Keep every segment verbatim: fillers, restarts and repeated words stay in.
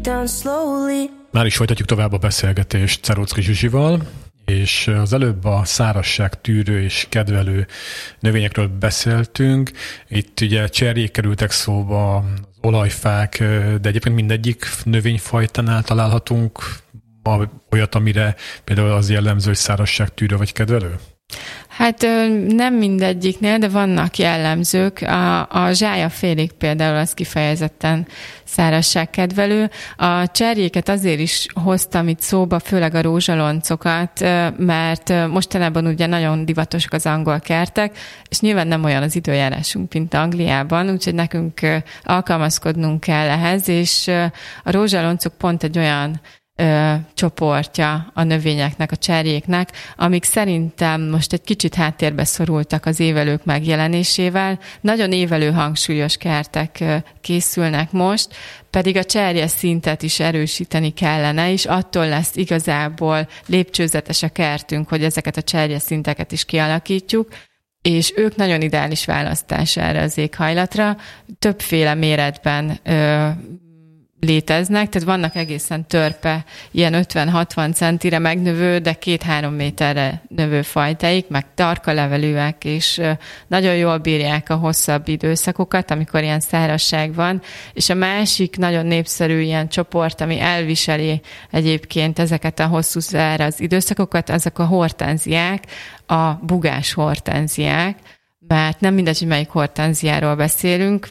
down slowly. Már is folytatjuk tovább a beszélgetést Czarocki Zsuzsival, és az előbb a szárazság tűrő és kedvelő növényekről beszéltünk. Itt ugye cserjék kerültek szóba, az olajfák, de egyébként mindegyik növényfajtánál találhatunk olyat, amire például az jellemző, hogy szárazság tűrő vagy kedvelő? Hát nem mindegyiknél, de vannak jellemzők. A, a zsályafélék például az kifejezetten szárazságkedvelő. A cserjéket azért is hoztam itt szóba, főleg a rózsaloncokat, mert mostanában ugye nagyon divatosak az angol kertek, és nyilván nem olyan az időjárásunk, mint Angliában, úgyhogy nekünk alkalmazkodnunk kell ehhez, és a rózsaloncok pont egy olyan Ö, csoportja a növényeknek, a cserjéknek, amik szerintem most egy kicsit háttérbe szorultak az évelők megjelenésével. Nagyon évelő hangsúlyos kertek ö, készülnek most, pedig a cserje szintet is erősíteni kellene, és attól lesz igazából lépcsőzetes a kertünk, hogy ezeket a cserje szinteket is kialakítjuk, és ők nagyon ideális választás erre az éghajlatra. Többféle méretben ö, léteznek, tehát vannak egészen törpe, ilyen ötven-hatvan centire megnövő, de két-három méterre növő fajtáik, meg tarka levelűek, és nagyon jól bírják a hosszabb időszakokat, amikor ilyen szárazság van, és a másik nagyon népszerű ilyen csoport, ami elviseli egyébként ezeket a hosszú száraz időszakokat, azok a hortenziák, a bugás hortenziák, mert nem mindegy, hogy melyik hortenziáról beszélünk,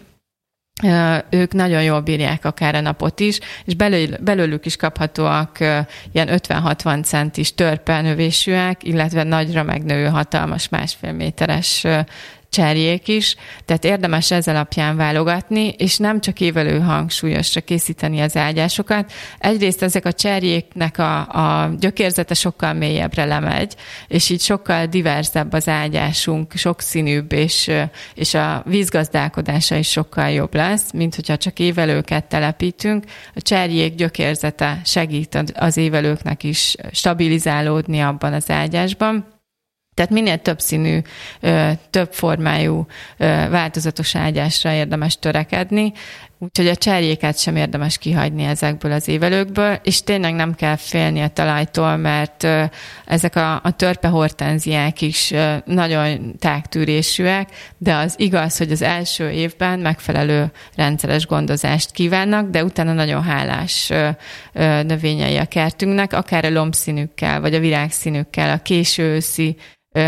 ők nagyon jól bírják akár a napot is, és belül, belőlük is kaphatóak ilyen ötven-hatvan centis törpenövésűek, illetve nagyra megnövő hatalmas másfél méteres cserjék is, tehát érdemes ez alapján válogatni, és nem csak évelő hangsúlyosra készíteni az ágyásokat. Egyrészt ezek a cserjéknek a, a gyökérzete sokkal mélyebbre lemegy, és így sokkal diverzebb az ágyásunk, sokszínűbb, és, és a vízgazdálkodása is sokkal jobb lesz, mint hogyha csak évelőket telepítünk. A cserjék gyökérzete segít az évelőknek is stabilizálódni abban az ágyásban. Tehát minél többszínű, több formájú, változatos ágyásra érdemes törekedni, úgyhogy a cserjéket sem érdemes kihagyni ezekből az évelőkből, és tényleg nem kell félni a talajtól, mert ezek a, a törpe hortenziák is nagyon tágtűrésűek, de az igaz, hogy az első évben megfelelő rendszeres gondozást kívánnak, de utána nagyon hálás növényei a kertünknek, akár a lombszínükkel, vagy a virágszínükkel, a késő őszi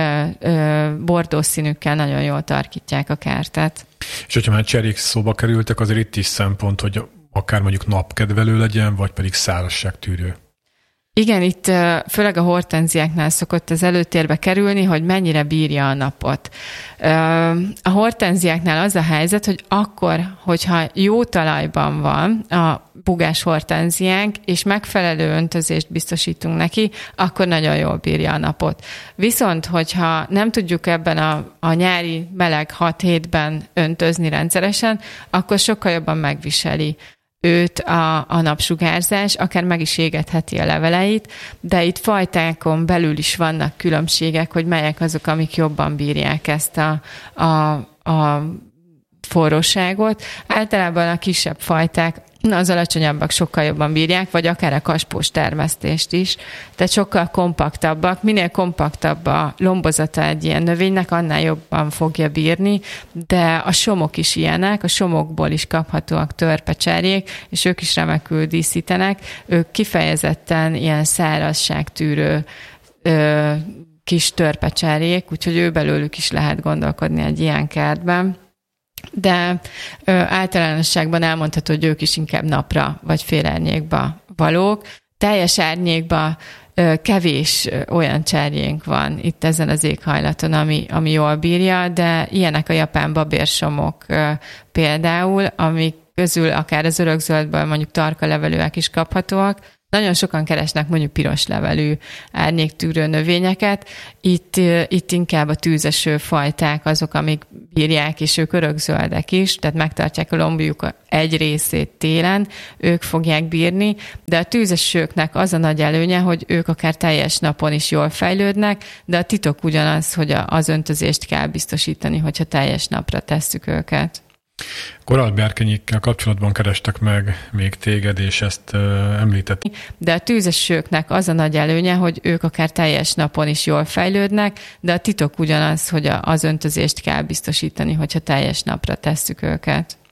bordós színükkel nagyon jól tarkítják a kertet. És hogyha már cserjék szóba kerültek, azért itt is szempont, hogy akár mondjuk napkedvelő legyen, vagy pedig szárazságtűrő. Igen, itt főleg a hortenziáknál szokott az előtérbe kerülni, hogy mennyire bírja a napot. A hortenziáknál az a helyzet, hogy akkor, hogyha jó talajban van a bugás hortenziánk, és megfelelő öntözést biztosítunk neki, akkor nagyon jól bírja a napot. Viszont, hogyha nem tudjuk ebben a, a nyári meleg hat hétben öntözni rendszeresen, akkor sokkal jobban megviseli őt a, a napsugárzás, akár meg is égetheti a leveleit, de itt fajtákon belül is vannak különbségek, hogy melyek azok, amik jobban bírják ezt a, a, a forróságot. Általában a kisebb fajták az alacsonyabbak sokkal jobban bírják, vagy akár a kaspós termesztést is. Tehát sokkal kompaktabbak. Minél kompaktabb a lombozata egy ilyen növénynek, annál jobban fogja bírni, de a somok is ilyenek, a somokból is kaphatóak törpecserjék, és ők is remekül díszítenek. Ők kifejezetten ilyen szárazságtűrő ö, kis törpecserjék, úgyhogy ő belőlük is lehet gondolkodni egy ilyen kertben. De ö, általánosságban elmondható, hogy ők is inkább napra vagy félárnyékba valók. Teljes árnyékba ö, kevés ö, olyan cserjénk van itt ezen az éghajlaton, ami, ami jól bírja, de ilyenek a japán babérsomok ö, például, amik közül akár az örökzöldből mondjuk tarka levelűek is kaphatóak. Nagyon sokan keresnek mondjuk piros levelű árnyéktűrő növényeket. Itt, itt inkább a tűzeső fajták azok, amik bírják, és ők örökzöldek is, tehát megtartják a lombjuk egy részét télen, ők fogják bírni, de a tűzesőknek az a nagy előnye, hogy ők akár teljes napon is jól fejlődnek, de a titok ugyanaz, hogy az öntözést kell biztosítani, hogyha teljes napra tesszük őket. Korallberkenyikkel kapcsolatban kerestek meg még téged, és ezt uh, említett. De a tűzesőknek az a nagy előnye, hogy ők akár teljes napon is jól fejlődnek, de a titok ugyanaz, hogy az öntözést kell biztosítani, hogyha teljes napra tesszük őket.